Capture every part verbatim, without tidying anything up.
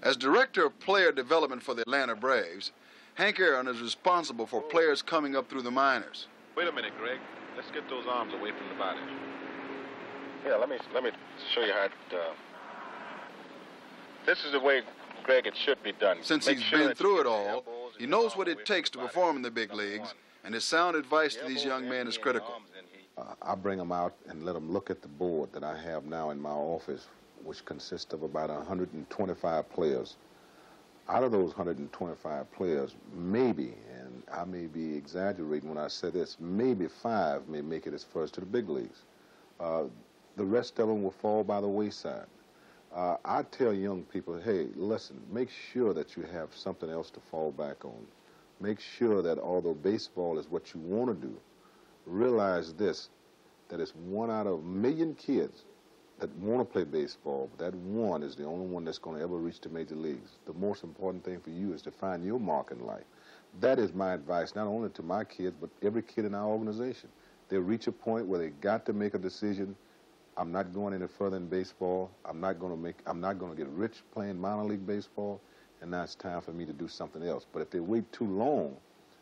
As director of player development for the Atlanta Braves, Hank Aaron is responsible for players coming up through the minors. Wait a minute, Greg. Let's get those arms away from the body. Yeah, let me let me show you how it, uh, this is the way, Greg, it should be done. Since Make he's sure been through it all, he knows what it takes to perform in the big leagues, and his sound advice to these young men is critical. Uh, I bring them out and let them look at the board that I have now in my office, which consists of about one hundred twenty-five players. Out of those one hundred twenty-five players, maybe, and I may be exaggerating when I say this, maybe five may make it as first to the big leagues. Uh, the rest of them will fall by the wayside. Uh, I tell young people, hey, listen, make sure that you have something else to fall back on. Make sure that although baseball is what you want to do, realize this, that it's one out of a million kids that want to play baseball, but that one is the only one that's going to ever reach the major leagues. The most important thing for you is to find your mark in life. That is my advice, not only to my kids, but every kid in our organization. They reach a point where they got to make a decision. I'm not going any further in baseball. I'm not going to make, I'm not going to get rich playing minor league baseball, and now it's time for me to do something else. But if they wait too long,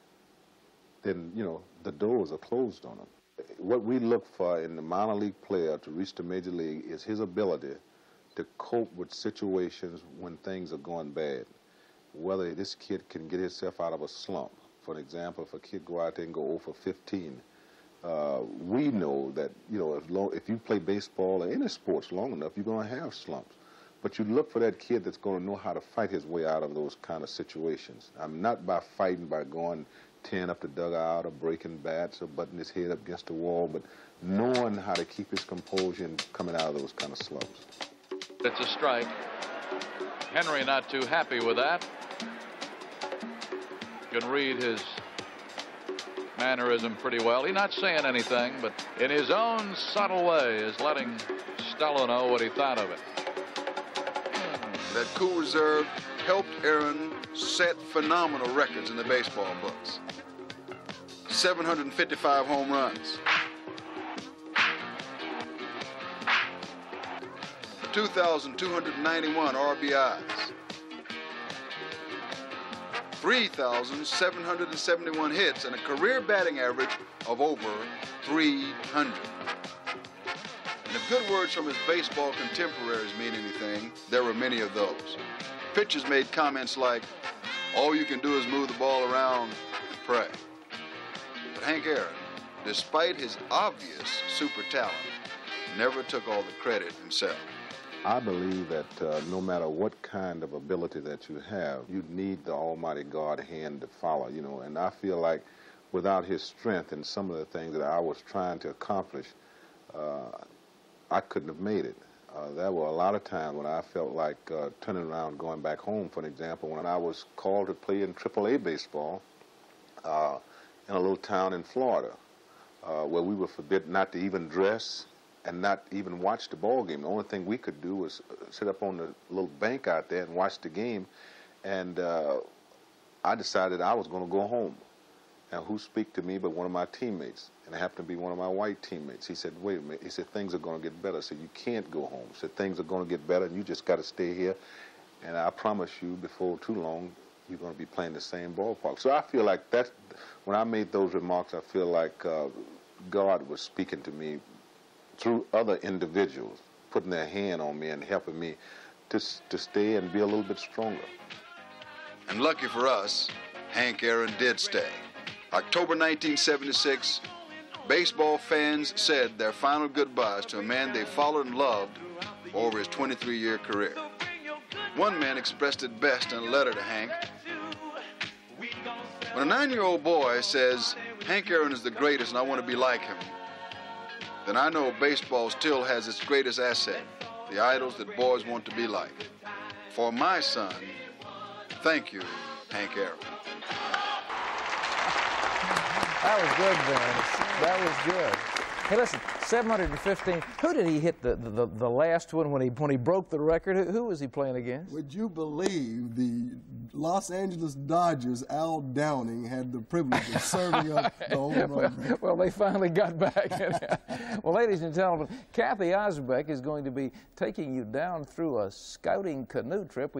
then, you know, the doors are closed on them. What we look for in the minor league player to reach the major league is his ability to cope with situations when things are going bad. Whether this kid can get himself out of a slump. For example, if a kid go out there and go oh for fifteen, uh, we know that, you know, if, long, if you play baseball or any sports long enough, you're going to have slumps. But you look for that kid that's going to know how to fight his way out of those kind of situations. I'm not by fighting by going tearing up the dugout or breaking bats or butting his head up against the wall, but knowing how to keep his composure and coming out of those kind of slumps. It's a strike. Henry not too happy with that. You can read his mannerism pretty well. He's not saying anything, but in his own subtle way is letting Stella know what he thought of it. That cool reserve helped Aaron set phenomenal records in the baseball books. seven hundred fifty-five home runs. two thousand two hundred ninety-one R B Is. three thousand seven hundred seventy-one hits and a career batting average of over three hundred. And if good words from his baseball contemporaries mean anything, there were many of those. Pitchers made comments like, all you can do is move the ball around and pray. But Hank Aaron, despite his obvious super talent, never took all the credit himself. I believe that uh, no matter what kind of ability that you have, you need the Almighty God hand to follow, you know, and I feel like without his strength and some of the things that I was trying to accomplish, uh, I couldn't have made it. Uh, there were a lot of times when I felt like uh, turning around, going back home, for example, when I was called to play in triple A baseball uh, in a little town in Florida, uh, where we were forbidden not to even dress and not even watch the ball game. The only thing we could do was sit up on the little bank out there and watch the game, and uh, I decided I was going to go home. Now, who speak to me but one of my teammates? And it happened to be one of my white teammates. He said, wait a minute. He said, things are going to get better. I said, you can't go home. He said, things are going to get better, and you just got to stay here. And I promise you, before too long, you're going to be playing the same ballpark. So I feel like that's, when I made those remarks, I feel like uh, God was speaking to me through other individuals, putting their hand on me and helping me to, to stay and be a little bit stronger. And lucky for us, Hank Aaron did stay. October nineteen seventy-six, baseball fans said their final goodbyes to a man they followed and loved over his twenty-three year career. One man expressed it best in a letter to Hank. When a nine-year-old boy says, Hank Aaron is the greatest and I want to be like him, then I know baseball still has its greatest asset, the idols that boys want to be like. For my son, thank you, Hank Aaron. That was good, Vince. That was good. Hey, listen, seven hundred fifteen. Who did he hit the, the, the last one when he, when he broke the record? Who, who was he playing against? Would you believe the Los Angeles Dodgers, Al Downing, had the privilege of serving up the home run record? Well, they finally got back. Well, ladies and gentlemen, Kathy Osbeck is going to be taking you down through a scouting canoe trip.